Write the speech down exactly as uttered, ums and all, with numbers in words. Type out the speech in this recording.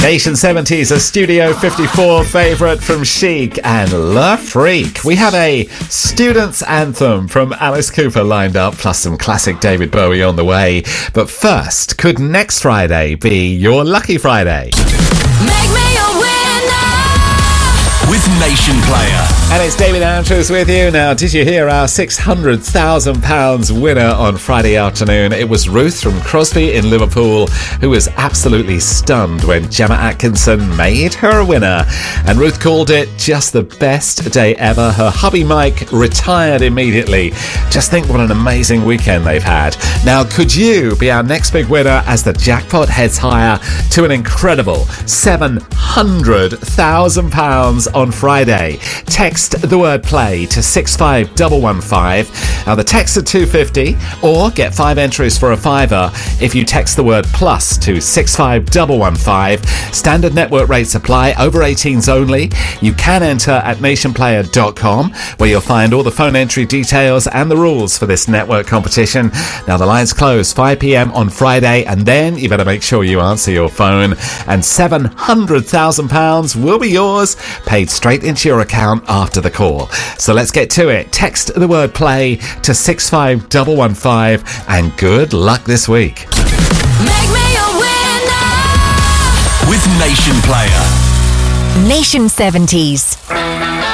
Nation seventies, a Studio fifty-four favourite from Chic and Le Freak. We have a student's anthem from Alice Cooper lined up, plus some classic David Bowie on the way. But first, could next Friday be your lucky Friday? Make me a winner with Nation Player. And it's David Andrews with you. Now, did you hear our six hundred thousand pounds winner on Friday afternoon? It was Ruth from Crosby in Liverpool, who was absolutely stunned when Gemma Atkinson made her a winner. And Ruth called it just the best day ever. Her hubby Mike retired immediately. Just think what an amazing weekend they've had. Now, could you be our next big winner as the jackpot heads higher to an incredible seven hundred thousand pounds on Friday? Text the word play to six five one one five. Now the text at two fifty, or get five entries for a fiver if you text the word plus to six five one one five. Standard network rates apply, over eighteens only. You can enter at nation player dot com, where you'll find all the phone entry details and the rules for this network competition. Now the lines close five p.m. on Friday, and then you better make sure you answer your phone, and seven hundred thousand pounds will be yours, paid straight into your account after the call. So let's get to it. Text the word play to six five one one five, and good luck this week. Make me a winner with Nation Player. Nation seventies.